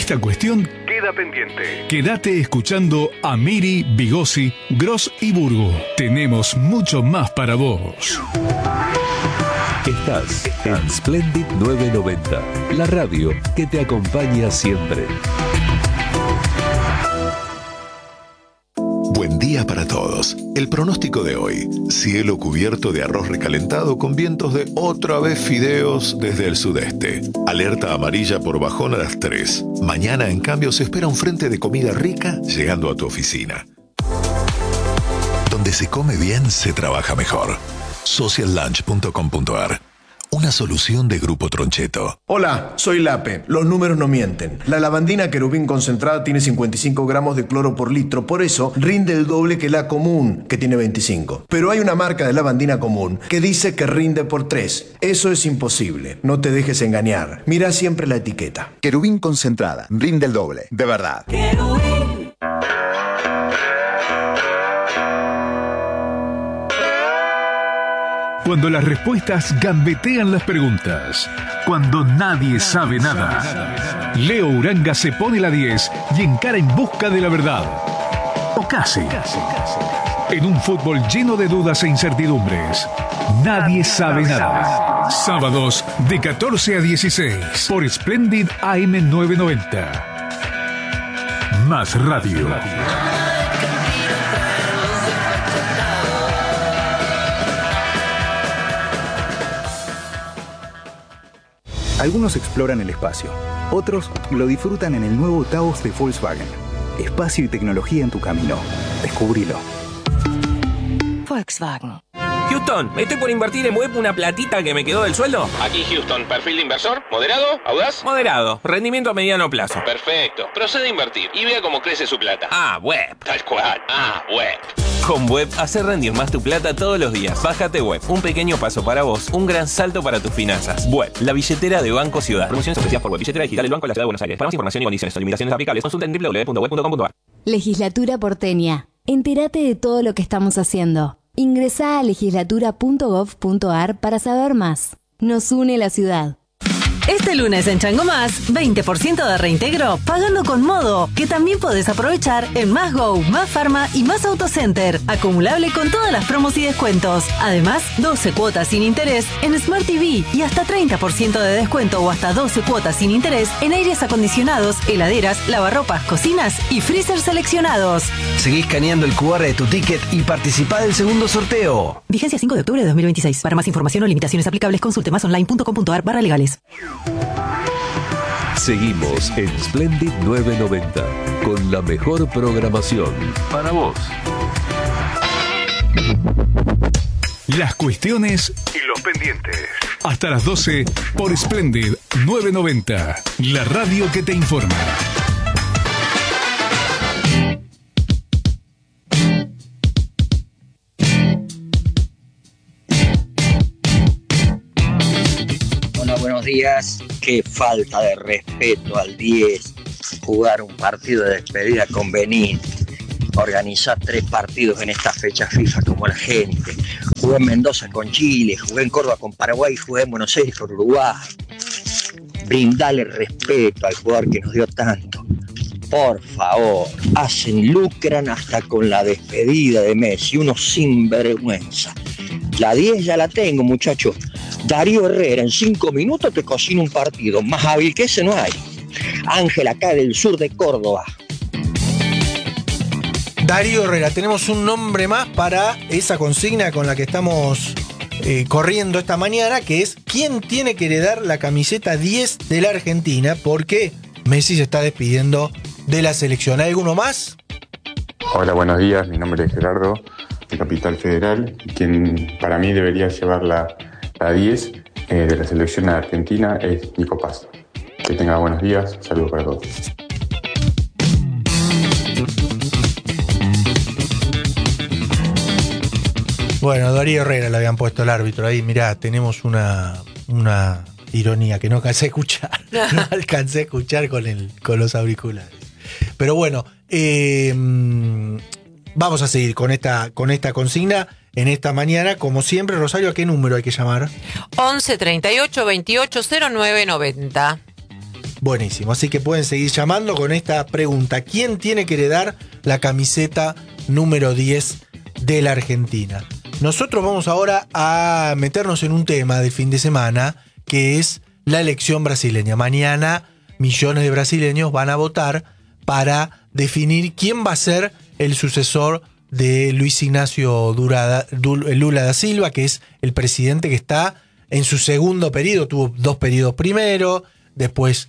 Esta cuestión queda pendiente. Quédate escuchando a Miri, Bigosi, Gross y Burgo. Tenemos mucho más para vos. Estás en Splendid 990, la radio que te acompaña siempre. Buen día para todos. El pronóstico de hoy: cielo cubierto de arroz recalentado con vientos de otra vez fideos desde el sudeste. Alerta amarilla por bajón a las 3. Mañana, en cambio, se espera un frente de comida rica llegando a tu oficina. Donde se come bien, se trabaja mejor. Sociallunch.com.ar. Una solución de Grupo Troncheto. Hola, soy Lape. Los números no mienten. La lavandina Querubín concentrada tiene 55 gramos de cloro por litro. Por eso rinde el doble que la común, que tiene 25. Pero hay una marca de lavandina común que dice que rinde por 3. Eso es imposible. No te dejes engañar. Mira siempre la etiqueta. Querubín concentrada. Rinde el doble. De verdad. Querubín. Cuando las respuestas gambetean las preguntas. Cuando nadie sabe nada. Leo Uranga se pone la 10 y encara en busca de la verdad. O casi. En un fútbol lleno de dudas e incertidumbres. Nadie sabe nada. Sábados de 14 a 16 por Splendid AM 990. Más radio. Algunos exploran el espacio, otros lo disfrutan en el nuevo Taos de Volkswagen. Espacio y tecnología en tu camino. Descubrilo. Volkswagen. Houston, me estoy por invertir en web una platita que me quedó del sueldo. Aquí Houston, perfil de inversor, moderado, audaz. Moderado, rendimiento a mediano plazo. Perfecto, procede a invertir y vea cómo crece su plata. Web. Tal cual, web. Con Web, hacer rendir más tu plata todos los días. Bájate Web, un pequeño paso para vos, un gran salto para tus finanzas. Web, la billetera de Banco Ciudad. Promociones ofrecidas por Web, billetera digital del Banco de la Ciudad de Buenos Aires. Para más información y condiciones o limitaciones aplicables, consulta en www.web.com.ar. Legislatura porteña. Entérate de todo lo que estamos haciendo. Ingresá a legislatura.gov.ar para saber más. Nos une la ciudad. Este lunes en Chango Más, 20% de reintegro pagando con Modo, que también podés aprovechar en Más Go, Más Pharma y Más Autocenter. Acumulable con todas las promos y descuentos. Además, 12 cuotas sin interés en Smart TV y hasta 30% de descuento o hasta 12 cuotas sin interés en aires acondicionados, heladeras, lavarropas, cocinas y freezer seleccionados. Seguí escaneando el QR de tu ticket y participá del segundo sorteo. Vigencia 5 de octubre de 2026. Para más información o limitaciones aplicables, consulte masonline.com.ar/legales. Seguimos en Splendid 990 con la mejor programación para vos. Las cuestiones y los pendientes. Hasta las 12 por Splendid 990, la radio que te informa. Buenos días. Qué falta de respeto al 10. Jugar un partido de despedida con Benín. Organizar 3 partidos en esta fecha FIFA como la gente. Jugué en Mendoza con Chile, jugué en Córdoba con Paraguay, jugué en Buenos Aires con Uruguay. Brindale respeto al jugador que nos dio tanto. Por favor, lucran hasta con la despedida de Messi, unos sinvergüenza. La 10 ya la tengo, muchachos. Darío Herrera, en 5 minutos te cocina un partido. Más hábil que ese no hay. Ángel, acá del sur de Córdoba. Darío Herrera, tenemos un nombre más para esa consigna con la que estamos corriendo esta mañana, que es ¿quién tiene que heredar la camiseta 10 de la Argentina? Porque Messi se está despidiendo de la selección. ¿Hay alguno más? Hola, buenos días. Mi nombre es Gerardo, de Capital Federal. Quien para mí debería llevar la 10 de la selección argentina es Nico Paz. Que tenga buenos días. Saludos para todos. Bueno, Darío Herrera le habían puesto el árbitro ahí. Mirá, tenemos una ironía que no alcancé a escuchar. No alcancé a escuchar con los auriculares. Pero bueno, vamos a seguir con esta consigna en esta mañana. Como siempre, Rosario, ¿a qué número hay que llamar? 11 38 28 09 90. Buenísimo, así que pueden seguir llamando con esta pregunta. ¿Quién tiene que heredar la camiseta número 10 de la Argentina? Nosotros vamos ahora a meternos en un tema del fin de semana, que es la elección brasileña. Mañana millones de brasileños van a votar para definir quién va a ser el sucesor de Luis Ignacio Lula da Silva, que es el presidente que está en su segundo periodo. Tuvo 2 periodos primero, después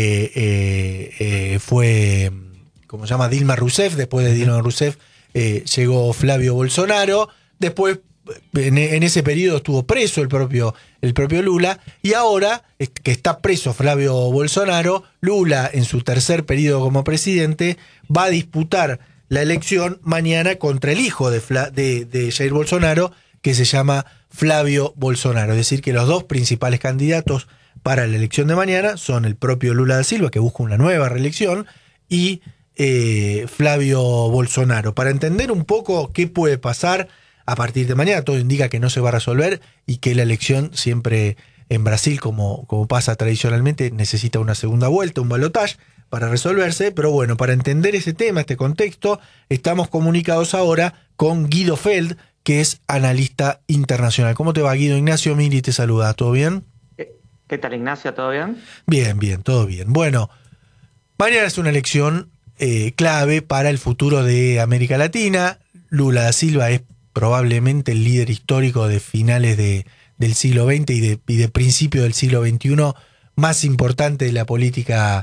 fue, ¿cómo se llama? Dilma Rousseff. Después de Dilma Rousseff llegó Flavio Bolsonaro. Después, en ese periodo estuvo preso el propio Lula, y ahora que está preso Flavio Bolsonaro, Lula en su tercer periodo como presidente va a disputar la elección mañana contra el hijo de Jair Bolsonaro, que se llama Flavio Bolsonaro. Es decir, que los 2 principales candidatos para la elección de mañana son el propio Lula da Silva, que busca una nueva reelección, y Flavio Bolsonaro. Para entender un poco qué puede pasar a partir de mañana, todo indica que no se va a resolver y que la elección siempre en Brasil, como pasa tradicionalmente, necesita una segunda vuelta, un balotaje para resolverse. Pero bueno, para entender ese tema, este contexto, estamos comunicados ahora con Guido Feld, que es analista internacional. ¿Cómo te va, Guido? Ignacio Miri te saluda. ¿Todo bien? ¿Qué tal, Ignacio? ¿Todo bien? Bien, todo bien. Bueno, mañana es una elección clave para el futuro de América Latina. Lula da Silva es probablemente el líder histórico de finales del siglo XX y de principio del siglo XXI más importante de la política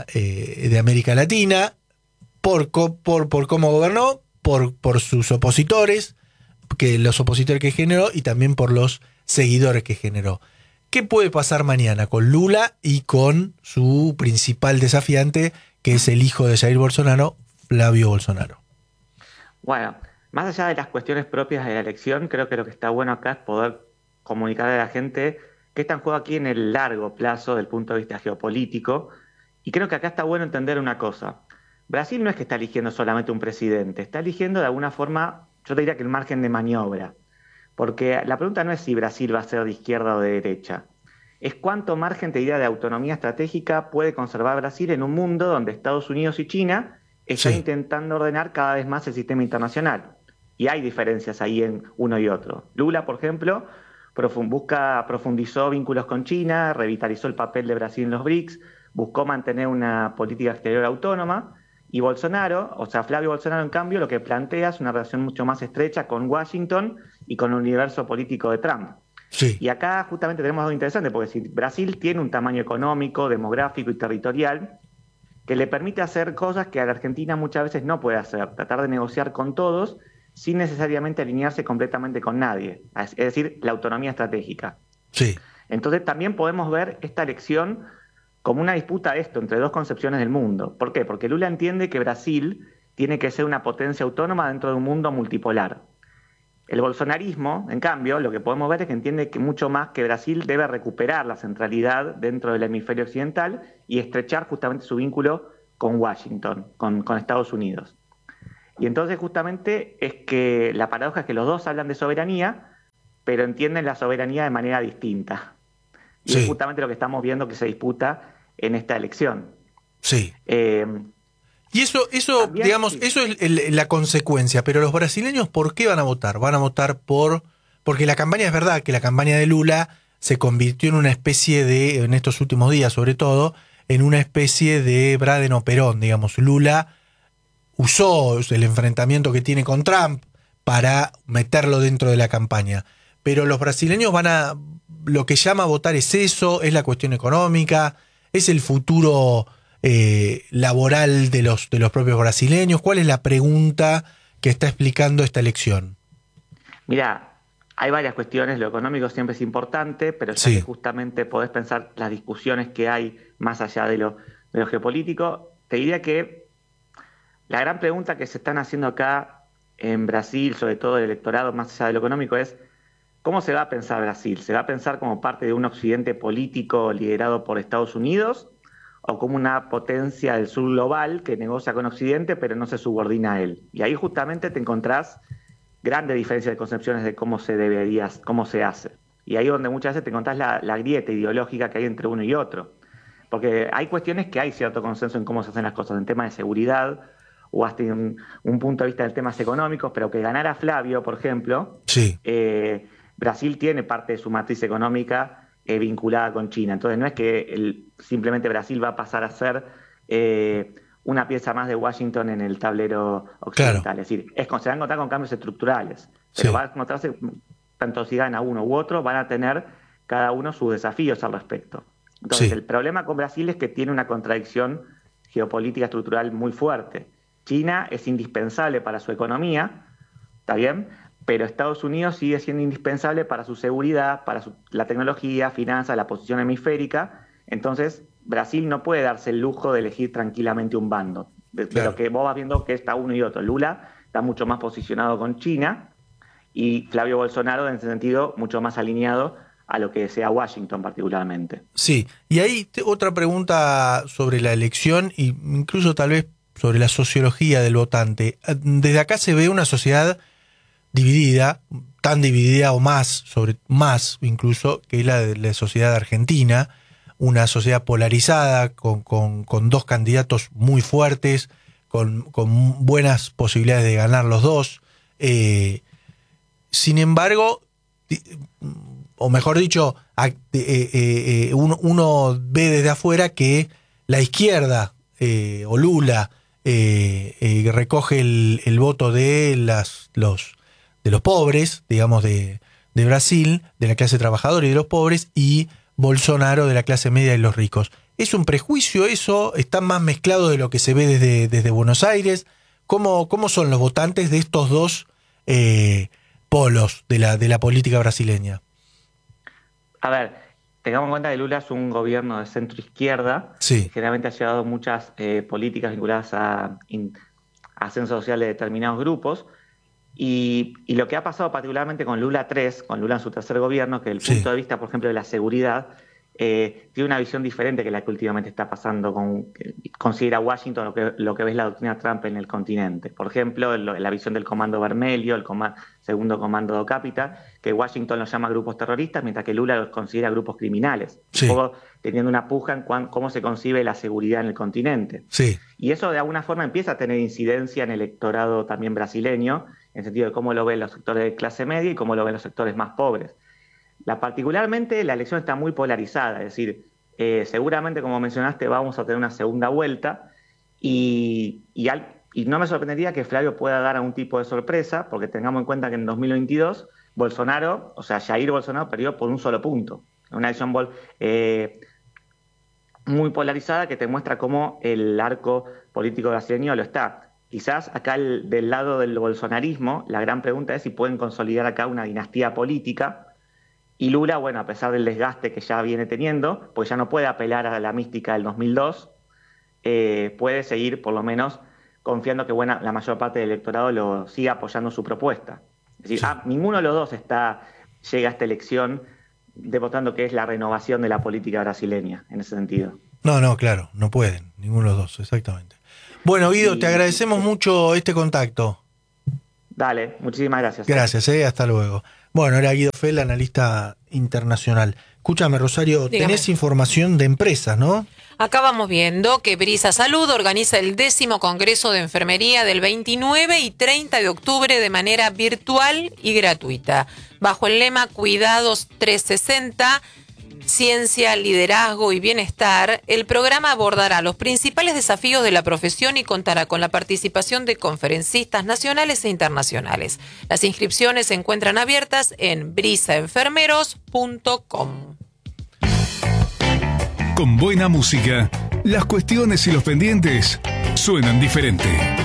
de América Latina, por cómo gobernó, por sus opositores, los opositores que generó, y también por los seguidores que generó. ¿Qué puede pasar mañana con Lula y con su principal desafiante, que es el hijo de Jair Bolsonaro, Flavio Bolsonaro? Bueno, más allá de las cuestiones propias de la elección, creo que lo que está bueno acá es poder comunicarle a la gente qué está en juego aquí en el largo plazo del punto de vista geopolítico. Y creo que acá está bueno entender una cosa. Brasil no es que está eligiendo solamente un presidente, está eligiendo de alguna forma, yo te diría que el margen de maniobra. Porque la pregunta no es si Brasil va a ser de izquierda o de derecha, es cuánto margen, te diría, de autonomía estratégica puede conservar Brasil en un mundo donde Estados Unidos y China están intentando ordenar cada vez más el sistema internacional. Y hay diferencias ahí en uno y otro. Lula, por ejemplo, profundizó vínculos con China, revitalizó el papel de Brasil en los BRICS, buscó mantener una política exterior autónoma. Y Bolsonaro, o sea, Flavio Bolsonaro, en cambio, lo que plantea es una relación mucho más estrecha con Washington y con el universo político de Trump. Sí. Y acá justamente tenemos algo interesante, porque si Brasil tiene un tamaño económico, demográfico y territorial que le permite hacer cosas que a la Argentina muchas veces no puede hacer, tratar de negociar con todos sin necesariamente alinearse completamente con nadie, es decir, la autonomía estratégica. Sí. Entonces también podemos ver esta elección como una disputa entre 2 concepciones del mundo. ¿Por qué? Porque Lula entiende que Brasil tiene que ser una potencia autónoma dentro de un mundo multipolar. El bolsonarismo, en cambio, lo que podemos ver es que entiende que mucho más que Brasil debe recuperar la centralidad dentro del hemisferio occidental y estrechar justamente su vínculo con Washington, con Estados Unidos. Y entonces justamente es que la paradoja es que los dos hablan de soberanía, pero entienden la soberanía de manera distinta. Y es justamente lo que estamos viendo que se disputa en esta elección. Sí. Y eso también, digamos, eso es la consecuencia. Pero los brasileños, ¿por qué van a votar? Van a votar porque la campaña, es verdad que la campaña de Lula se convirtió en una especie de, en estos últimos días sobre todo, en una especie de Braden-Perón, digamos. Lula usó el enfrentamiento que tiene con Trump para meterlo dentro de la campaña. Pero los brasileños lo que llama a votar es eso, es la cuestión económica, es el futuro laboral de los propios brasileños. ¿Cuál es la pregunta que está explicando esta elección? Mirá, hay varias cuestiones, lo económico siempre es importante, pero ya que justamente podés pensar las discusiones que hay más allá de lo geopolítico, te diría que la gran pregunta que se están haciendo acá en Brasil, sobre todo el electorado más allá de lo económico, es ¿cómo se va a pensar Brasil? ¿Se va a pensar como parte de un occidente político liderado por Estados Unidos o como una potencia del sur global que negocia con Occidente pero no se subordina a él? Y ahí justamente te encontrás grandes diferencias de concepciones de cómo se hace. Y ahí donde muchas veces te encontrás la grieta ideológica que hay entre uno y otro. porque hay cuestiones que hay cierto consenso en cómo se hacen las cosas, en temas de seguridad o hasta un punto de vista de temas económicos, pero que ganara Flavio, por ejemplo, sí. Brasil tiene parte de su matriz económica vinculada con China. Entonces no es que simplemente Brasil va a pasar a ser una pieza más de Washington en el tablero occidental. Claro. Es decir, se van a encontrar con cambios estructurales, pero va a encontrarse, tanto si gana uno u otro, van a tener cada uno sus desafíos al respecto. Entonces el problema con Brasil es que tiene una contradicción geopolítica estructural muy fuerte. China es indispensable para su economía, ¿está bien? Pero Estados Unidos sigue siendo indispensable para su seguridad, para la tecnología, finanzas, la posición hemisférica. Entonces, Brasil no puede darse el lujo de elegir tranquilamente un bando. De lo que vos vas viendo que está uno y otro. Lula está mucho más posicionado con China y Flavio Bolsonaro, en ese sentido, mucho más alineado a lo que desea Washington particularmente. Sí, y ahí otra pregunta sobre la elección e incluso tal vez sobre la sociología del votante. Desde acá se ve una sociedad dividida, tan dividida o más incluso, que la de la sociedad argentina, una sociedad polarizada, con dos candidatos muy fuertes, con buenas posibilidades de ganar los dos. Sin embargo, o mejor dicho, uno ve desde afuera que la izquierda o Lula recoge el voto de los pobres, digamos, de Brasil, de la clase trabajadora y de los pobres, y Bolsonaro de la clase media y los ricos. ¿Es un prejuicio eso? ¿Está más mezclado de lo que se ve desde Buenos Aires? ¿Cómo son los votantes de estos dos polos de la política brasileña? A ver, tengamos en cuenta que Lula es un gobierno de centro-izquierda, que generalmente ha llevado muchas políticas vinculadas a ascenso social de determinados grupos, y lo que ha pasado particularmente con Lula 3, con Lula en su tercer gobierno, que desde el punto de vista, por ejemplo, de la seguridad, tiene una visión diferente que la que últimamente está pasando, considera Washington lo que ves la doctrina Trump en el continente. Por ejemplo, la visión del Comando Vermelho, el segundo Comando do Capita, que Washington los llama grupos terroristas, mientras que Lula los considera grupos criminales. Un poco teniendo una puja en cómo se concibe la seguridad en el continente. Y eso de alguna forma empieza a tener incidencia en el electorado también brasileño, en el sentido de cómo lo ven los sectores de clase media y cómo lo ven los sectores más pobres. Particularmente la elección está muy polarizada, es decir, seguramente, como mencionaste, vamos a tener una segunda vuelta y no me sorprendería que Flavio pueda dar algún tipo de sorpresa, porque tengamos en cuenta que en 2022 Jair Bolsonaro perdió por un solo punto. Una elección muy polarizada que te muestra cómo el arco político brasileño lo está. Quizás acá del lado del bolsonarismo, la gran pregunta es si pueden consolidar acá una dinastía política. Y Lula, bueno, a pesar del desgaste que ya viene teniendo, pues ya no puede apelar a la mística del 2002, puede seguir por lo menos confiando que la mayor parte del electorado lo siga apoyando su propuesta. Es decir, ninguno de los dos llega a esta elección demostrando que es la renovación de la política brasileña, en ese sentido. No, claro, no pueden, ninguno de los dos, exactamente. Bueno, Guido, te agradecemos mucho este contacto. Dale, muchísimas gracias. Gracias, hasta luego. Bueno, era Guido Fell, analista internacional. Escúchame, Rosario, Dígame. Tenés información de empresas, ¿no? Acá vamos viendo que Brisa Salud organiza el 10º Congreso de Enfermería del 29 y 30 de octubre de manera virtual y gratuita. Bajo el lema Cuidados 360, Ciencia, Liderazgo y Bienestar, el programa abordará los principales desafíos de la profesión y contará con la participación de conferencistas nacionales e internacionales. Las inscripciones se encuentran abiertas en brisaenfermeros.com. Con buena música, las cuestiones y los pendientes suenan diferente.